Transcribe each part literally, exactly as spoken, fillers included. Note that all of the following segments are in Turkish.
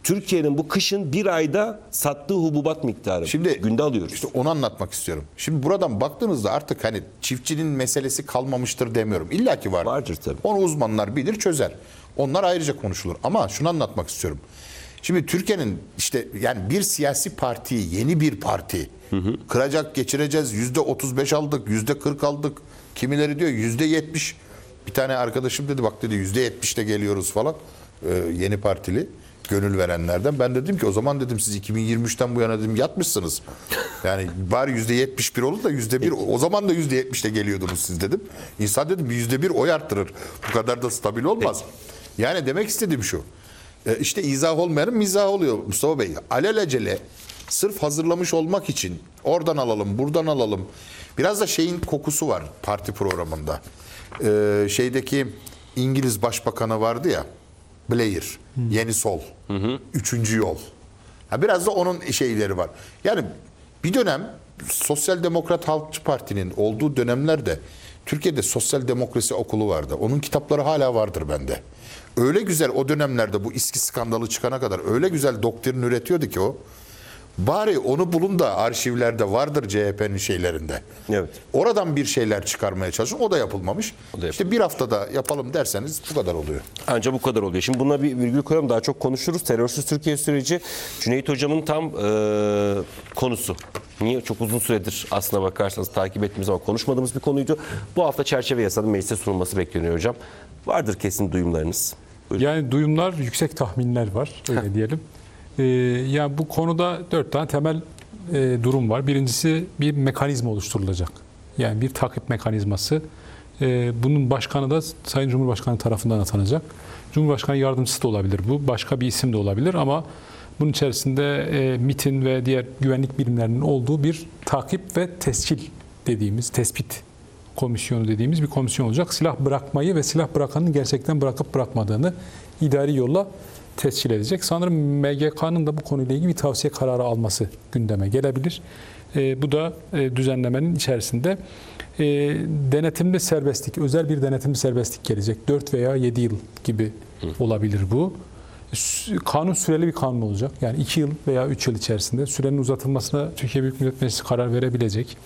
Türkiye'nin bu kışın bir ayda sattığı hububat miktarı. Şimdi günde alıyoruz. İşte onu anlatmak istiyorum. Şimdi buradan baktığınızda artık hani çiftçinin meselesi kalmamıştır demiyorum. İlla ki var. Vardır tabii. Onu uzmanlar bilir, çözer. Onlar ayrıca konuşulur. Ama şunu anlatmak istiyorum. Şimdi Türkiye'nin işte yani bir siyasi partiyi, yeni bir parti hı hı. kıracak, geçireceğiz. Yüzde otuz beş aldık, yüzde kırk aldık. Kimileri diyor yüzde yetmiş. Bir tane arkadaşım dedi bak dedi yüzde yetmişte geliyoruz falan. Ee, yeni partili. Gönül verenlerden. Ben dedim ki o zaman dedim siz iki bin yirmi üçten bu yana dedim yatmışsınız. Yani bari yüzde yetmiş bir olur da yüzde bir o zaman da yüzde yetmişte geliyordunuz siz dedim. İnsan dedim yüzde bir oy arttırır. Bu kadar da stabil olmaz. Yani demek istediğim şu. İşte izah olmayanın mizahı oluyor Mustafa Bey. Alelacele sırf hazırlamış olmak için oradan alalım, buradan alalım. Biraz da şeyin kokusu var parti programında. Ee, şeydeki İngiliz Başbakanı vardı ya, Blair, hı. Yeni Sol, hı hı. Üçüncü Yol. Ha, biraz da onun şeyleri var. Yani bir dönem Sosyal Demokrat Halkçı Parti'nin olduğu dönemlerde Türkiye'de Sosyal Demokrasi Okulu vardı. Onun kitapları hala vardır bende. Öyle güzel o dönemlerde bu İSKİ skandalı çıkana kadar öyle güzel doktrin üretiyordu ki o. Bari onu bulun da arşivlerde vardır C H P'nin şeylerinde. Evet. Oradan bir şeyler çıkarmaya çalışın. O da yapılmamış. O da işte bir haftada yapalım derseniz bu kadar oluyor. Ancak bu kadar oluyor. Şimdi buna bir virgül koyalım. Daha çok konuşuruz. Terörsüz Türkiye süreci Cüneyt Hocam'ın tam e, konusu. Niye? Çok uzun süredir aslına bakarsanız takip ettiğimiz ama konuşmadığımız bir konuydu. Bu hafta çerçeve yasanın meclise sunulması bekleniyor hocam. Vardır kesin duyumlarınız. Buyurun. Yani duyumlar, yüksek tahminler var. Öyle diyelim. Ee, yani bu konuda dört tane temel e, durum var. Birincisi bir mekanizma oluşturulacak. Yani bir takip mekanizması. E, bunun başkanı da Sayın Cumhurbaşkanı tarafından atanacak. Cumhurbaşkanı yardımcısı da olabilir bu. Başka bir isim de olabilir ama bunun içerisinde e, MİT'in ve diğer güvenlik birimlerinin olduğu bir takip ve tescil dediğimiz, tespit komisyonu dediğimiz bir komisyon olacak. Silah bırakmayı ve silah bırakanın gerçekten bırakıp bırakmadığını idari yolla tescil edecek. Sanırım M G K'nın da bu konuyla ilgili bir tavsiye kararı alması gündeme gelebilir. E, bu da e, düzenlemenin içerisinde. E, denetimli serbestlik, özel bir denetimli serbestlik gelecek. dört veya yedi yıl gibi olabilir bu. Kanun süreli bir kanun olacak. Yani iki yıl veya üç yıl içerisinde sürenin uzatılmasına Türkiye Büyük Millet Meclisi karar verebilecek.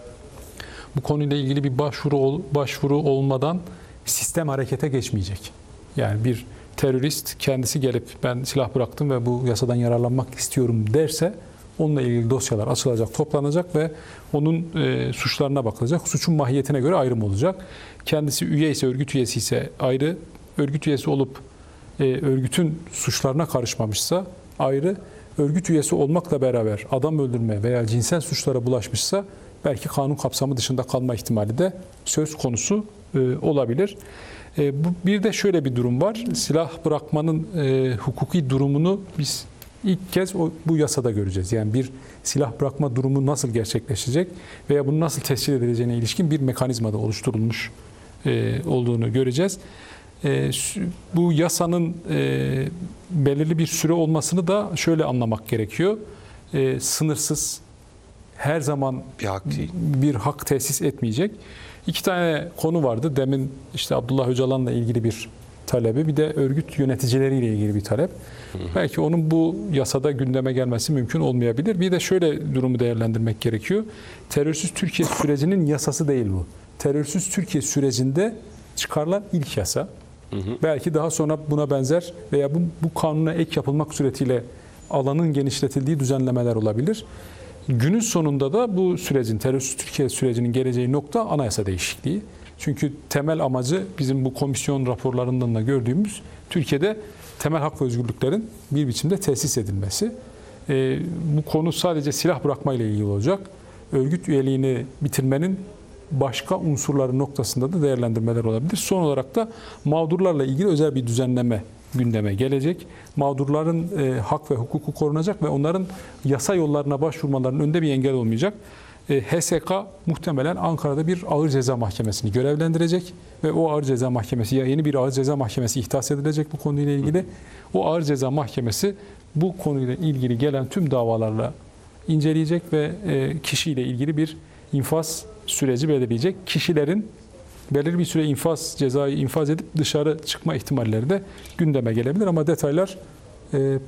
Bu konuyla ilgili bir başvuru başvuru olmadan sistem harekete geçmeyecek. Yani bir terörist kendisi gelip ben silah bıraktım ve bu yasadan yararlanmak istiyorum derse onunla ilgili dosyalar açılacak, toplanacak ve onun e, suçlarına bakılacak. Suçun mahiyetine göre ayrım olacak. Kendisi üye ise, örgüt üyesi ise ayrı, örgüt üyesi olup e, örgütün suçlarına karışmamışsa ayrı, örgüt üyesi olmakla beraber adam öldürme veya cinsel suçlara bulaşmışsa belki kanun kapsamı dışında kalma ihtimali de söz konusu e, olabilir. E, bu, bir de şöyle bir durum var. Silah bırakmanın e, hukuki durumunu biz ilk kez o, bu yasada göreceğiz. Yani bir silah bırakma durumu nasıl gerçekleşecek veya bunu nasıl tescil edileceğine ilişkin bir mekanizma da oluşturulmuş e, olduğunu göreceğiz. E, bu yasanın e, belirli bir süre olmasını da şöyle anlamak gerekiyor. E, sınırsız, her zaman bir hak, bir hak tesis etmeyecek. İki tane konu vardı. Demin işte Abdullah Öcalan'la ilgili bir talebi, bir de örgüt yöneticileriyle ilgili bir talep. Hı hı. Belki onun bu yasada gündeme gelmesi mümkün olmayabilir. Bir de şöyle durumu değerlendirmek gerekiyor. Terörsüz Türkiye sürecinin yasası değil bu. Terörsüz Türkiye sürecinde çıkarılan ilk yasa. Hı hı. Belki daha sonra buna benzer veya bu, bu kanuna ek yapılmak suretiyle alanın genişletildiği düzenlemeler olabilir. Günün sonunda da bu sürecin, terörsüz Türkiye sürecinin geleceği nokta anayasa değişikliği. Çünkü temel amacı bizim bu komisyon raporlarından da gördüğümüz Türkiye'de temel hak ve özgürlüklerin bir biçimde tesis edilmesi. Ee, bu konu sadece silah bırakmayla ilgili olacak. Örgüt üyeliğini bitirmenin başka unsurları noktasında da değerlendirmeler olabilir. Son olarak da mağdurlarla ilgili özel bir düzenleme gündeme gelecek. Mağdurların e, hak ve hukuku korunacak ve onların yasa yollarına başvurmalarının önünde bir engel olmayacak. E, H S K muhtemelen Ankara'da bir ağır ceza mahkemesini görevlendirecek ve o ağır ceza mahkemesi, ya yeni bir ağır ceza mahkemesi ihdas edilecek bu konuyla ilgili. O ağır ceza mahkemesi bu konuyla ilgili gelen tüm davalarla inceleyecek ve e, kişiyle ilgili bir infaz süreci belirleyecek. Kişilerin belirli bir süre infaz cezayı infaz edip dışarı çıkma ihtimalleri de gündeme gelebilir ama detaylar e,